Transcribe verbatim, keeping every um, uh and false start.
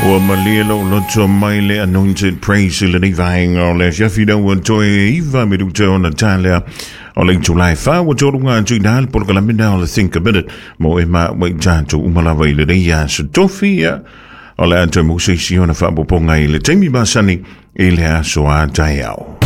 Wa malilo loto maile anointed praise le divine ole jafida wa joy iva me du jona tala ole July fa wa jorunga jidal por la minda ole think about it mo e ma wa janto umala vai le ya so tofia ole anto mo se siona fa bo ponga ile temi basani ile so a tayao